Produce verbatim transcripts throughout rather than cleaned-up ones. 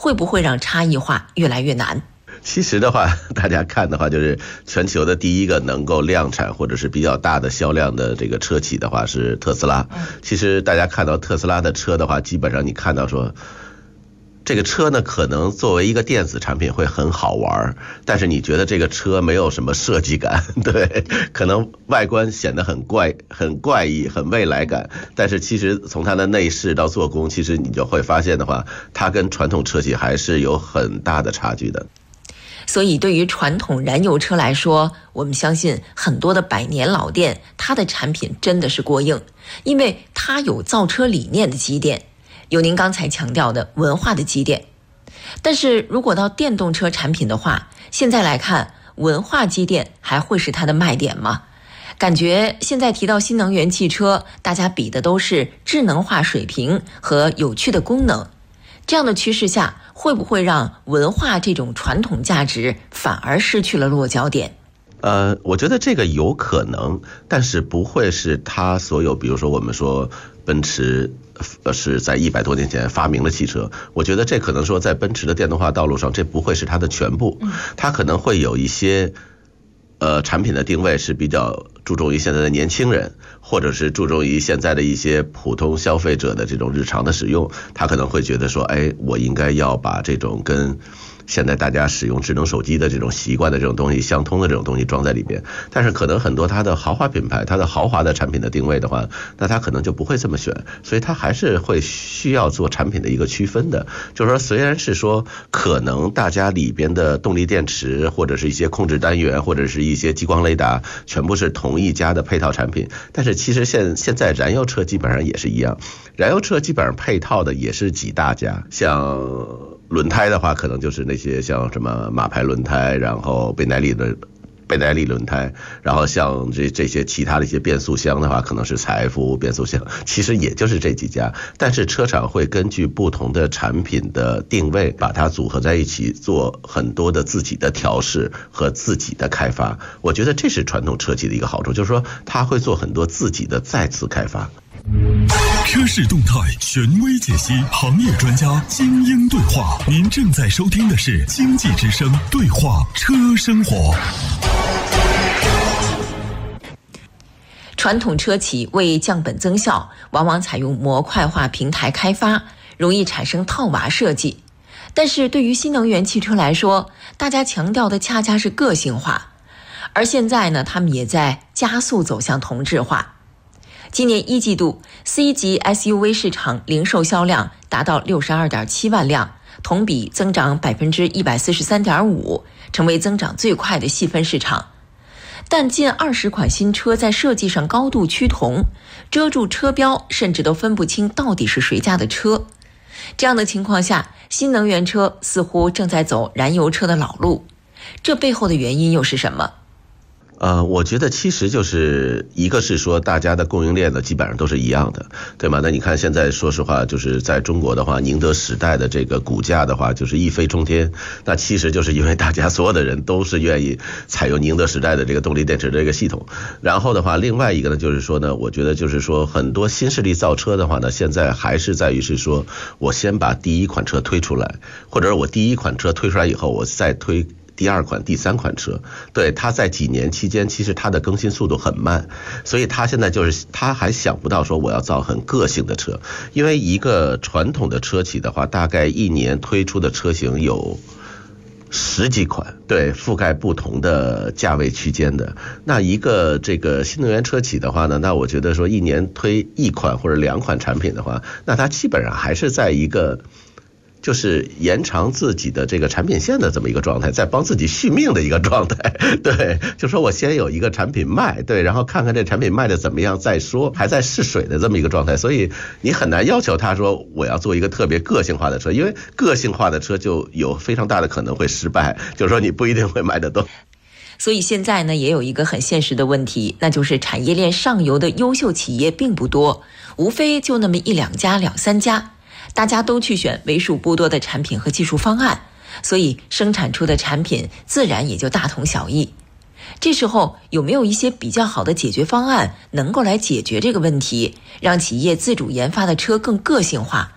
会不会让差异化越来越难？ 其实的话，大家看的话，就是全球的第一个能够量产或者是比较大的销量的这个车企的话是特斯拉。其实大家看到特斯拉的车的话，基本上你看到说这个车呢，可能作为一个电子产品会很好玩，但是你觉得这个车没有什么设计感，对，可能外观显得很怪、很怪异、很未来感，但是其实从它的内饰到做工，其实你就会发现的话，它跟传统车企还是有很大的差距的。 所以对于传统燃油车来说，我们相信很多的百年老店，它的产品真的是过硬，因为它有造车理念的积淀，有您刚才强调的文化的积淀。但是如果到电动车产品的话，现在来看，文化积淀还会是它的卖点吗？感觉现在提到新能源汽车，大家比的都是智能化水平和有趣的功能。这样的趋势下，会不会让文化这种传统价值反而失去了落脚点？ 呃，我觉得这个有可能，但是不会是它所有，比如说我们说奔驰是在一百多年前发明了汽车，我觉得这可能说在奔驰的电动化道路上，这不会是它的全部，它可能会有一些呃产品的定位是比较注重于现在的年轻人，或者是注重于现在的一些普通消费者的这种日常的使用，他可能会觉得说，哎，我应该要把这种跟现在大家使用智能手机的这种习惯的这种东西相通的这种东西装在里边。但是可能很多它的豪华品牌，它的豪华的产品的定位的话，那它可能就不会这么选，所以它还是会需要做产品的一个区分的。就是说虽然是说可能大家里边的动力电池或者是一些控制单元或者是一些激光雷达全部是同一家的配套产品，但是其实现现在燃油车基本上也是一样，燃油车基本上配套的也是几大家，像轮胎的话可能就是那些像什么马牌轮胎，然后倍耐力的倍耐力轮胎，然后像这这些其他的一些变速箱的话可能是财富变速箱，其实也就是这几家，但是车厂会根据不同的产品的定位把它组合在一起，做很多的自己的调试和自己的开发。我觉得这是传统车企的一个好处，就是说它会做很多自己的再次开发。 车市动态，权威解析，行业专家精英对话。您正在收听的是经济之声对话车生活。 传统车企为降本增效，往往采用模块化平台开发，容易产生套娃设计。但是对于新能源汽车来说，大家强调的恰恰是个性化，而现在呢，他们也在加速走向同质化。今年一季度 C 级 S U V 市场零售销量达到 六十二点七万辆，同比增长 百分之一百四十三点五， 成为增长最快的细分市场。但近二十款新车在设计上高度趋同，遮住车标甚至都分不清到底是谁家的车。这样的情况下，新能源车似乎正在走燃油车的老路，这背后的原因又是什么？ 呃，我觉得其实就是一个是说大家的供应链呢基本上都是一样的，对吗？那你看现在说实话，就是在中国的话，宁德时代的这个股价的话就是一飞冲天，那其实就是因为大家所有的人都是愿意采用宁德时代的这个动力电池这个系统。然后的话，另外一个呢就是说呢，我觉得就是说很多新势力造车的话呢，现在还是在于是说我先把第一款车推出来，或者是我第一款车推出来以后，我再推第二款第三款车，对，它在几年期间其实它的更新速度很慢，所以它现在就是它还想不到说我要造很个性的车，因为一个传统的车企的话大概一年推出的车型有十几款，对，覆盖不同的价位区间的。那一个这个新能源车企的话呢，那我觉得说一年推一款或者两款产品的话，那它基本上还是在一个就是延长自己的这个产品线的这么一个状态，在帮自己续命的一个状态。对，就说我先有一个产品卖，对，然后看看这产品卖的怎么样再说，还在试水的这么一个状态。所以你很难要求他说我要做一个特别个性化的车，因为个性化的车就有非常大的可能会失败，就是说你不一定会卖得动。 所以现在呢，也有一个很现实的问题，那就是产业链上游的优秀企业并不多，无非就那么一两家两三家，大家都去选为数不多的产品和技术方案，所以生产出的产品自然也就大同小异。这时候有没有一些比较好的解决方案能够来解决这个问题，让企业自主研发的车更个性化？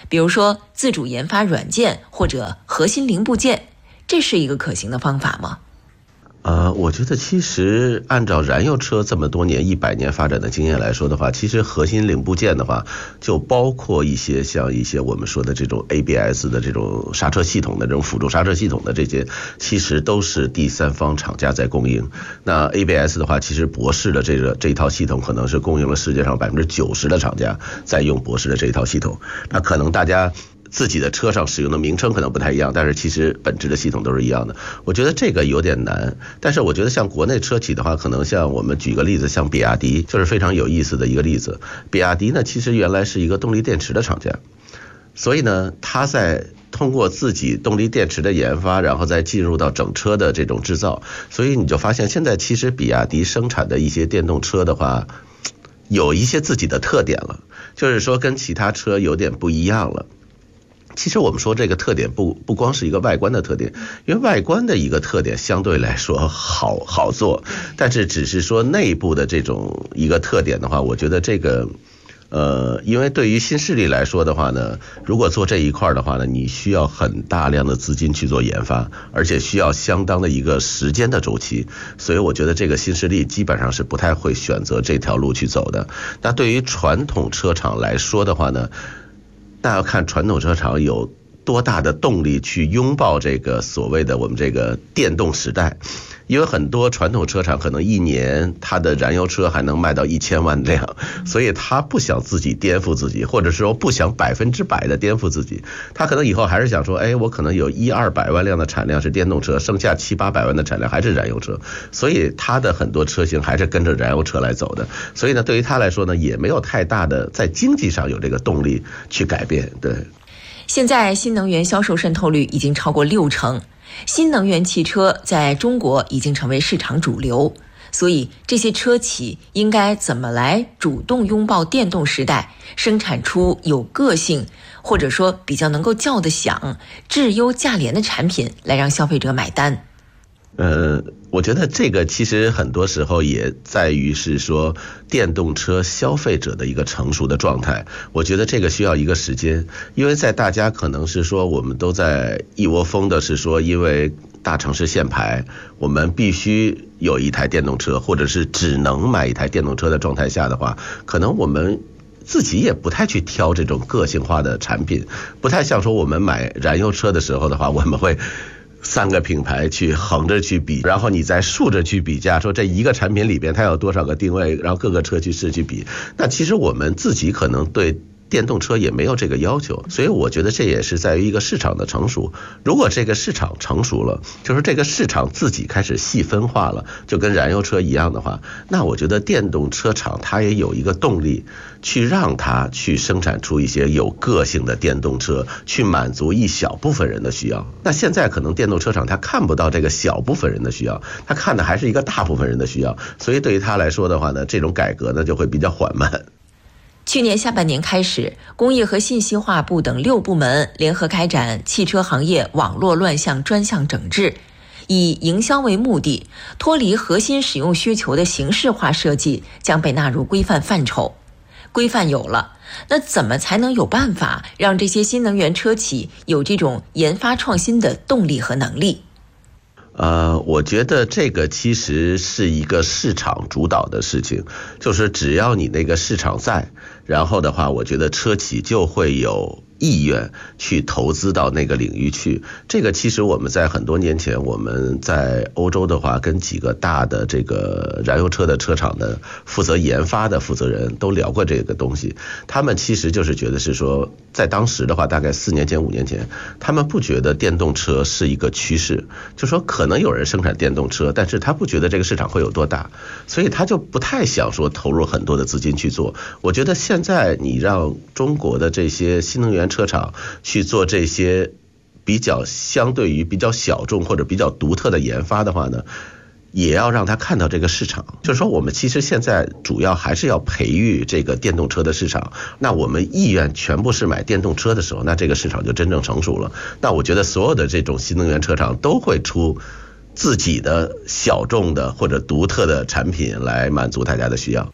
比如说自主研发软件或者核心零部件，这是一个可行的方法吗？ 呃，我觉得其实按照燃油车这么多年、一百年发展的经验来说的话，其实核心零部件的话，就包括一些像一些我们说的这种 A B S 的这种刹车系统的这种辅助刹车系统的这些，其实都是第三方厂家在供应。那 A B S 的话，其实博世的这个这一套系统可能是供应了世界上百分之九十的厂家在用博世的这一套系统。那可能大家自己的车上使用的名称可能不太一样，但是其实本质的系统都是一样的。我觉得这个有点难，但是我觉得像国内车企的话，可能像我们举个例子，像比亚迪就是非常有意思的一个例子。比亚迪呢，其实原来是一个动力电池的厂家，所以呢，它在通过自己动力电池的研发，然后再进入到整车的这种制造，所以你就发现现在其实比亚迪生产的一些电动车的话，有一些自己的特点了，就是说跟其他车有点不一样了。其实我们说这个特点不不光是一个外观的特点，因为外观的一个特点相对来说好好做，但是只是说内部的这种一个特点的话，我觉得这个呃，因为对于新势力来说的话呢，如果做这一块的话呢，你需要很大量的资金去做研发，而且需要相当的一个时间的周期，所以我觉得这个新势力基本上是不太会选择这条路去走的。那对于传统车厂来说的话呢，那要看传统车厂有多大的动力去拥抱这个所谓的我们这个电动时代。因为很多传统车厂可能一年它的燃油车还能卖到一千万辆，所以他不想自己颠覆自己，或者说不想百分之百的颠覆自己，他可能以后还是想说，哎，我可能有一二百万辆的产量是电动车，剩下七八百万的产量还是燃油车，所以他的很多车型还是跟着燃油车来走的。所以呢，对于他来说呢，也没有太大的在经济上有这个动力去改变。对， 现在新能源销售渗透率已经超过六成。新能源汽车在中国已经成为市场主流，所以这些车企应该怎么来主动拥抱电动时代，生产出有个性或者说比较能够叫得响、质优价廉的产品，来让消费者买单。 呃，我觉得这个其实很多时候也在于是说电动车消费者的一个成熟的状态。我觉得这个需要一个时间，因为在大家可能是说我们都在一窝蜂的是说，因为大城市限牌，我们必须有一台电动车，或者是只能买一台电动车的状态下的话，可能我们自己也不太去挑这种个性化的产品，不太像说我们买燃油车的时候的话，我们会三个品牌去横着去比，然后你再竖着去比价，说这一个产品里边它有多少个定位，然后各个车去试去比。那其实我们自己可能对电动车也没有这个要求，所以我觉得这也是在于一个市场的成熟。如果这个市场成熟了，就是这个市场自己开始细分化了，就跟燃油车一样的话，那我觉得电动车厂它也有一个动力去让它去生产出一些有个性的电动车，去满足一小部分人的需要。那现在可能电动车厂它看不到这个小部分人的需要，它看的还是一个大部分人的需要，所以对于它来说的话呢，这种改革呢就会比较缓慢。 去年下半年开始，工业和信息化部等六部门联合开展汽车行业网络乱象专项整治，以营销为目的，脱离核心使用需求的形式化设计将被纳入规范范畴。规范有了，那怎么才能有办法让这些新能源车企有这种研发创新的动力和能力？ 呃，我觉得这个其实是一个市场主导的事情，就是只要你那个市场在，然后的话，我觉得车企就会有意愿去投资到那个领域去。这个其实我们在很多年前，我们在欧洲的话，跟几个大的这个燃油车的车厂的负责研发的负责人都聊过这个东西。他们其实就是觉得是说，在当时的话，大概四年前、五年前，他们不觉得电动车是一个趋势，就说可能有人生产电动车，但是他不觉得这个市场会有多大，所以他就不太想说投入很多的资金去做。我觉得现在你让中国的这些新能源车厂去做这些比较相对于比较小众或者比较独特的研发的话呢，也要让他看到这个市场。就是说我们其实现在主要还是要培育这个电动车的市场，那我们意愿全部是买电动车的时候，那这个市场就真正成熟了。那我觉得所有的这种新能源车厂都会出自己的小众的或者独特的产品来满足大家的需要。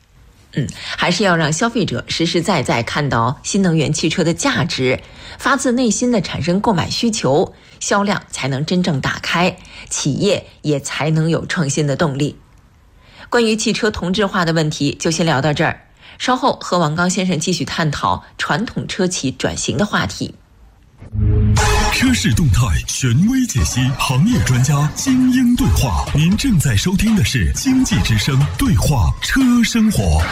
嗯，还是要让消费者实实在在看到新能源汽车的价值，发自内心的产生购买需求，销量才能真正打开，企业也才能有创新的动力。关于汽车同质化的问题就先聊到这儿，稍后和王刚先生继续探讨传统车企转型的话题。 车市动态权威解析，行业专家精英对话。您正在收听的是经济之声对话车生活。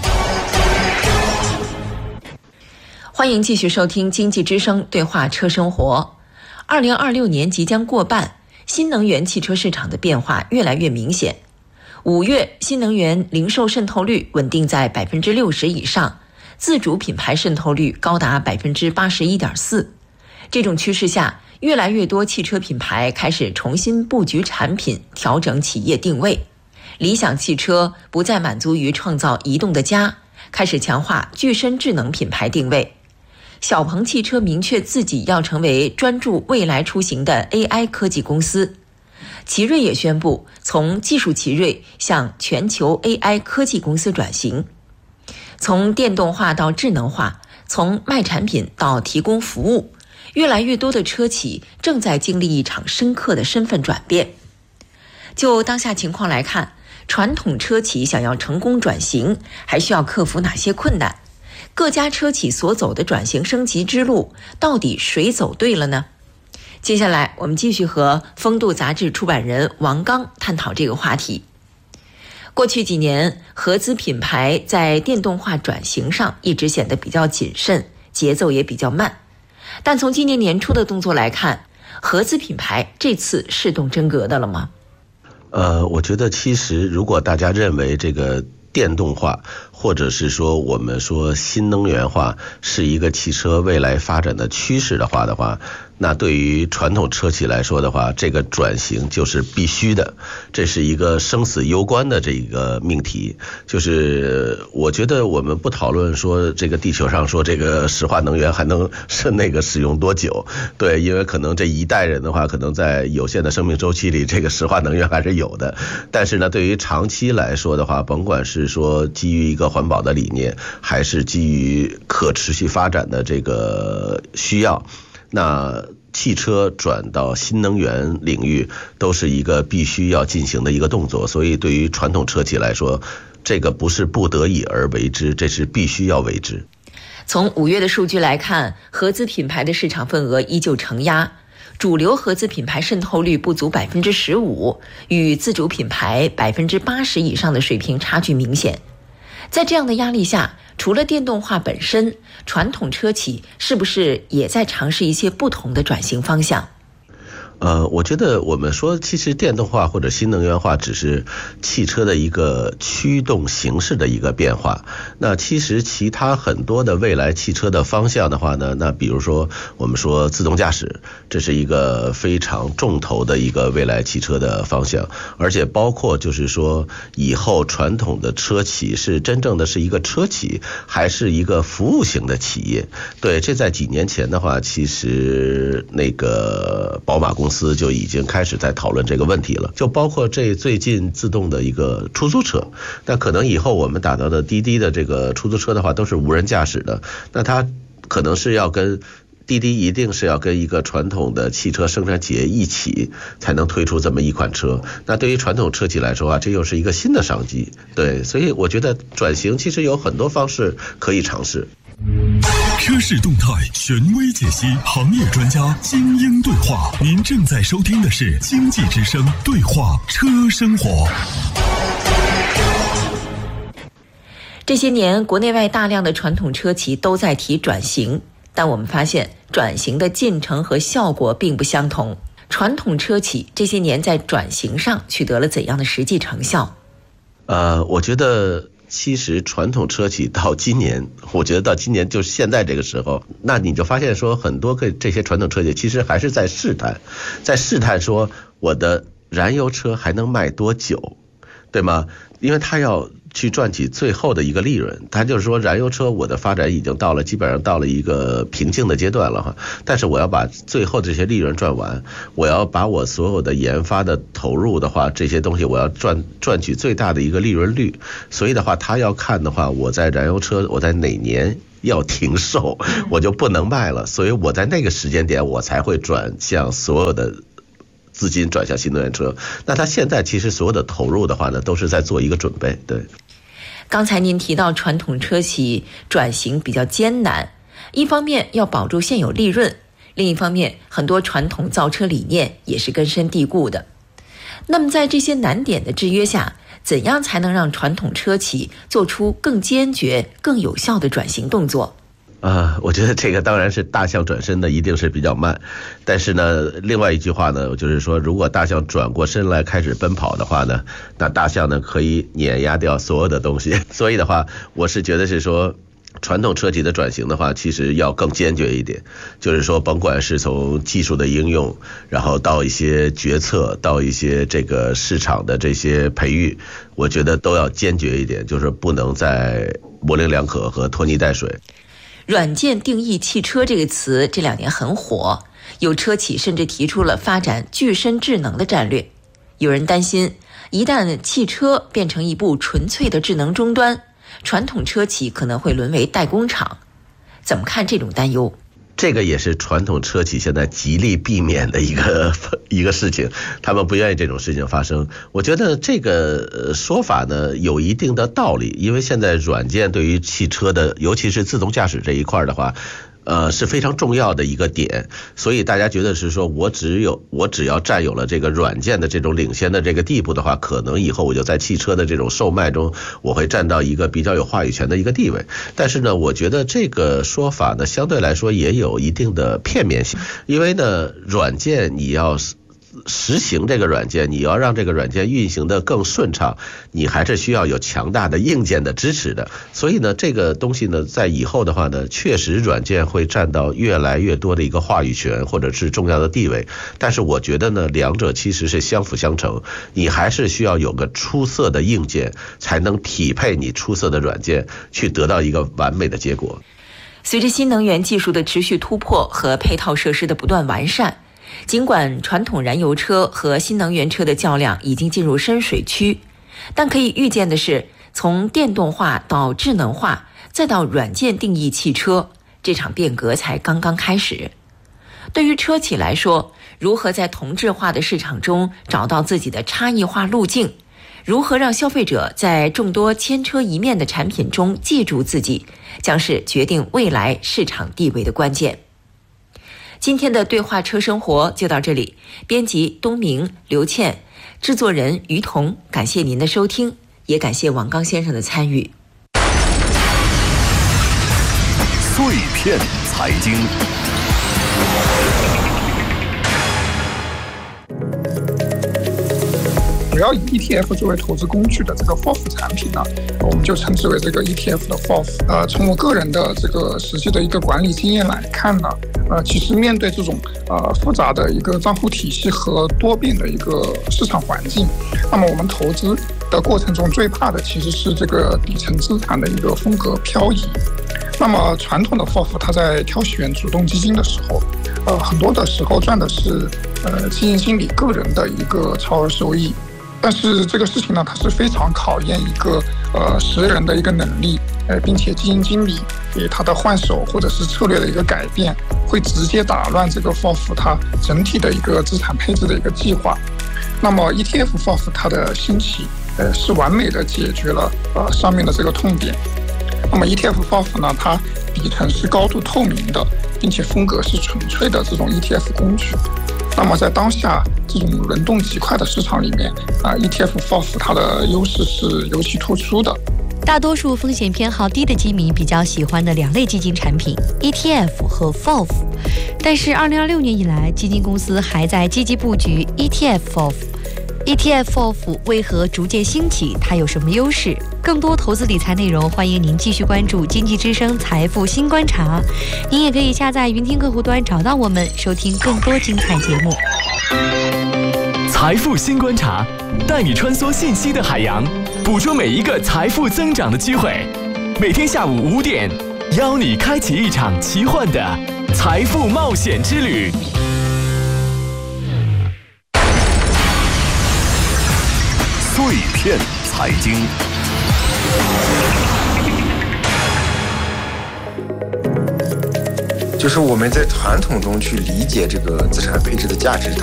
欢迎继续收听经济之声对话车生活。二零二六年即将过半，新能源汽车市场的变化越来越明显。五月新能源零售渗透率稳定在百分之六十以上，自主品牌渗透率高达百分之八十一点四。这种趋势下，越来越多汽车品牌开始重新布局产品，调整企业定位。理想汽车不再满足于创造移动的家，开始强化具身智能品牌定位。小鹏汽车明确自己要成为专注未来出行的 A I 科技公司。奇瑞也宣布从技术奇瑞向全球 A I 科技公司转型。从电动化到智能化，从卖产品到提供服务，越来越多的车企正在经历一场深刻的身份转变。就当下情况来看，传统车企想要成功转型，还需要克服哪些困难？各家车企所走的转型升级之路，到底谁走对了呢？接下来我们继续和风度杂志出版人王刚探讨这个话题。过去几年，合资品牌在电动化转型上一直显得比较谨慎，节奏也比较慢。但从今年年初的动作来看，合资品牌这次是动真格的了吗？ 呃，我觉得其实如果大家认为这个电动化，或者是说我们说新能源化是一个汽车未来发展的趋势的话的话，那对于传统车企来说的话，这个转型就是必须的，这是一个生死攸关的这一个命题。就是我觉得我们不讨论说这个地球上说这个石化能源还能是那个使用多久，对，因为可能这一代人的话，可能在有限的生命周期里，这个石化能源还是有的。但是呢，对于长期来说的话，甭管是说基于一个环保的理念，还是基于可持续发展的这个需要，那汽车转到新能源领域都是一个必须要进行的一个动作。所以对于传统车企来说，这个不是不得已而为之，这是必须要为之。 从五月的数据来看，合资品牌的市场份额依旧承压，主流合资品牌渗透率不足百分之十五，与自主品牌百分之八十以上的水平差距明显。在这样的压力下，除了电动化本身，传统车企是不是也在尝试一些不同的转型方向？ 呃，我觉得我们说其实电动化或者新能源化只是汽车的一个驱动形式的一个变化。那其实其他很多的未来汽车的方向的话呢，那比如说我们说自动驾驶，这是一个非常重头的一个未来汽车的方向，而且包括就是说以后传统的车企是真正的是一个车企，还是一个服务型的企业。对，这在几年前的话，其实那个宝马公司公司就已经开始在讨论这个问题了，就包括这最近自动的一个出租车，那可能以后我们打到的滴滴的这个出租车的话都是无人驾驶的，那它可能是要跟滴滴一定是要跟一个传统的汽车生产企业一起才能推出这么一款车。那对于传统车企来说啊，这又是一个新的商机。对，所以我觉得转型其实有很多方式可以尝试。 车市动态权威解析，行业专家精英对话。您正在收听的是经济之声对话车生活。 这些年，国内外大量的传统车企都在提转型，但我们发现转型的进程和效果并不相同。传统车企这些年在转型上取得了怎样的实际成效？ 呃，我觉得其实传统车企到今年，我觉得到今年就是现在这个时候，那你就发现说很多个这些传统车企其实还是在试探，在试探说我的燃油车还能卖多久，对吗？因为它要去赚取最后的一个利润。他就是说燃油车我的发展已经到了基本上到了一个瓶颈的阶段了哈，但是我要把最后这些利润赚完，我要把我所有的研发的投入的话，这些东西我要赚赚取最大的一个利润率。所以的话他要看的话，我在燃油车我在哪年要停售，我就不能卖了，所以我在那个时间点我才会转向所有的资金转向新能源车。那他现在其实所有的投入的话呢，都是在做一个准备。对， 刚才您提到传统车企转型比较艰难，一方面要保住现有利润，另一方面很多传统造车理念也是根深蒂固的。那么在这些难点的制约下，怎样才能让传统车企做出更坚决更有效的转型动作？ 啊，我觉得这个当然是大象转身的一定是比较慢，但是呢，另外一句话呢，就是说，如果大象转过身来开始奔跑的话呢，那大象呢可以碾压掉所有的东西。所以的话，我是觉得是说，传统车企的转型的话，其实要更坚决一点，就是说，甭管是从技术的应用，然后到一些决策，到一些这个市场的这些培育，我觉得都要坚决一点，就是不能再模棱两可和拖泥带水。 软件定义汽车这个词这两年很火，有车企甚至提出了发展具身智能的战略。有人担心，一旦汽车变成一部纯粹的智能终端，传统车企可能会沦为代工厂。怎么看这种担忧？ 这个也是传统车企现在极力避免的一个一个事情，他们不愿意这种事情发生。我觉得这个说法呢有一定的道理，因为现在软件对于汽车的，尤其是自动驾驶这一块的话，呃是非常重要的一个点，所以大家觉得是说我只有我只要占有了这个软件的这种领先的这个地步的话，可能以后我就在汽车的这种售卖中我会占到一个比较有话语权的一个地位。但是呢，我觉得这个说法呢相对来说也有一定的片面性，因为呢软件你要实行这个软件，你要让这个软件运行的更顺畅，你还是需要有强大的硬件的支持的。所以呢，这个东西呢，在以后的话呢，确实软件会占到越来越多的一个话语权或者是重要的地位。但是我觉得呢，两者其实是相辅相成，你还是需要有个出色的硬件，才能匹配你出色的软件，去得到一个完美的结果。 随着新能源技术的持续突破和配套设施的不断完善，尽管传统燃油车和新能源车的较量已经进入深水区，但可以预见的是，从电动化到智能化，再到软件定义汽车，这场变革才刚刚开始。对于车企来说，如何在同质化的市场中找到自己的差异化路径，如何让消费者在众多千车一面的产品中记住自己，将是决定未来市场地位的关键。今天的对话车生活就到这里，编辑东明、刘倩，制作人于彤，感谢您的收听，也感谢王刚先生的参与。 碎片财经， 主要以 E T F 作为投资工具的这个 F O F 产品呢，我们就称之为这个 E T F 的 F O F。呃，从我个人的这个实际的一个管理经验来看呢，呃，其实面对这种呃复杂的一个账户体系和多变的一个市场环境，那么我们投资的过程中最怕的其实是这个底层资产的一个风格漂移。那么传统的 F O F 它在挑选主动基金的时候，呃，很多的时候赚的是呃基金经理个人的一个超额收益。但是这个事情呢，它是非常考验一个呃识人的一个能力，呃，并且基金经理给他的换手或者是策略的一个改变，会直接打乱这个 F O F 它整体的一个资产配置的一个计划。那么 E T F F O F 它的兴起，呃，是完美的解决了呃上面的这个痛点。那么 E T F F O F 呢，它底层是高度透明的，并且风格是纯粹的这种 E T F 工具。那么在当下这种轮动极快的市场里面啊 ，E T F F O F 它的优势是尤其突出的。 大多数风险偏好低的基民比较喜欢的两类基金产品 E T F 和 F O F。但是二零二六年以来，基金公司还在积极布局 E T F F O F。E T F F O F 为何逐渐兴起？它有什么优势？更多投资理财内容，欢迎您继续关注经济之声财富新观察。您也可以下载云听客户端找到我们，收听更多精彩节目。 财富新观察，带你穿梭信息的海洋， 捕捉每一个财富增长的机会。每天下午五点，邀你开启一场奇幻的财富冒险之旅。 碎片财经， 就是我们在传统中去理解这个资产配置的价值，它